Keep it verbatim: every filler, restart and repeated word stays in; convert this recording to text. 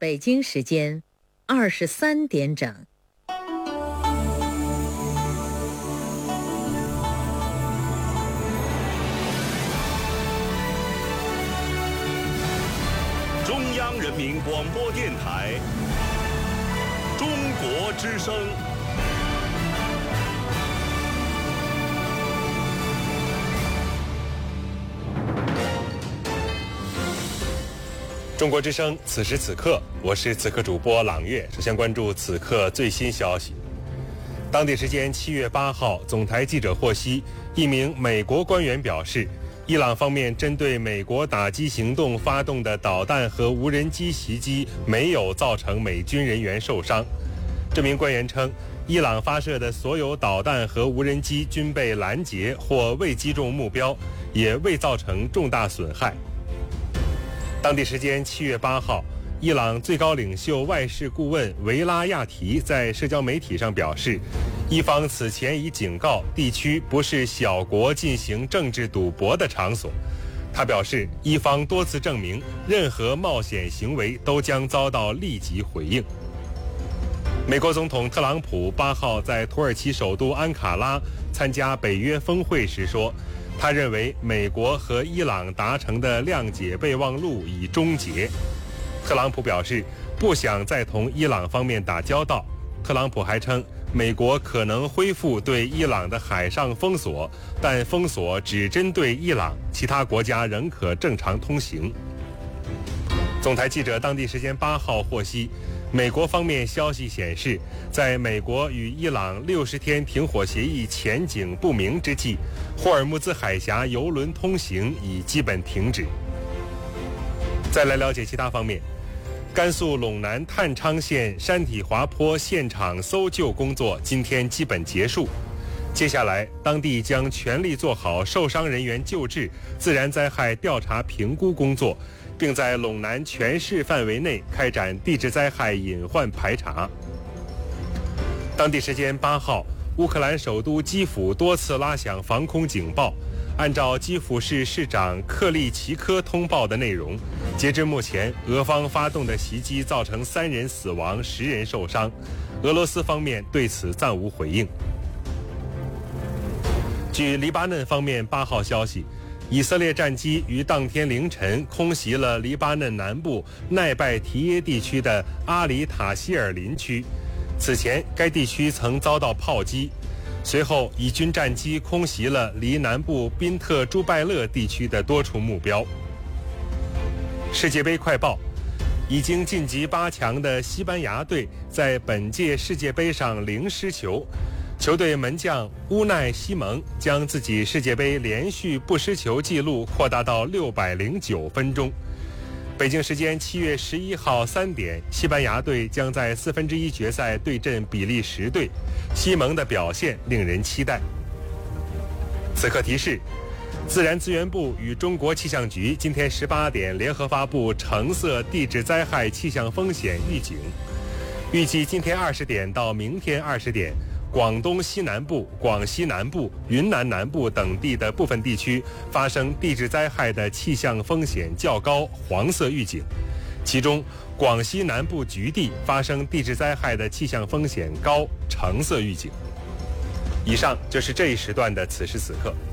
北京时间二十三点整。 中央人民广播电台中国之声。 中国之声，此时此刻，我是此刻主播朗月。首先关注此刻最新消息。当地时间七月八号，总台记者获悉，一名美国官员表示，伊朗方面针对美国打击行动发动的导弹和无人机袭击没有造成美军人员受伤。这名官员称，伊朗发射的所有导弹和无人机均被拦截或未击中目标，也未造成重大损害。当地时间七月八号，伊朗最高领袖外事顾问维拉亚提在社交媒体上表示，伊方此前已警告地区不是小国进行政治赌博的场所。他表示，伊方多次证明，任何冒险行为都将遭到立即回应。美国总统特朗普八号在土耳其首都安卡拉参加北约峰会时说，他认为美国和伊朗达成的谅解备忘录已终结。特朗普表示不想再同伊朗方面打交道。特朗普还称，美国可能恢复对伊朗的海上封锁，但封锁只针对伊朗，其他国家仍可正常通行。总台记者当地时间八号获悉，美国方面消息显示，在美国与伊朗六十天停火协议前景不明之际，霍尔木兹海峡油轮通行已基本停止。再来了解其他方面，甘肃陇南太昌县山体滑坡现场搜救工作今天基本结束，接下来当地将全力做好受伤人员救治、自然灾害调查评估工作，并在陇南全市范围内开展地质灾害隐患排查。当地时间八号，乌克兰首都基辅多次拉响防空警报。按照基辅市市长克利奇科通报的内容，截至目前，俄方发动的袭击造成三人死亡、十人受伤。俄罗斯方面对此暂无回应。据黎巴嫩方面八号消息，以色列战机于当天凌晨空袭了黎巴嫩南部奈拜提耶地区的阿里塔希尔林区。此前，该地区曾遭到炮击。随后，以军战机空袭了离南部宾特朱拜勒地区的多处目标。世界杯快报：已经晋级八强的西班牙队在本届世界杯上零失球，球队门将乌奈西蒙将自己世界杯连续不失球纪录扩大到六百零九分钟。北京时间七月十一号三点，西班牙队将在四分之一决赛对阵比利时队，西蒙的表现令人期待。此刻提示：自然资源部与中国气象局今天十八点联合发布橙色地质灾害气象风险预警，预计今天二十点到明天二十点，广东西南部、广西南部、云南南部等地的部分地区发生地质灾害的气象风险较高黄色预警，其中广西南部局地发生地质灾害的气象风险高橙色预警。以上就是这一时段的此时此刻。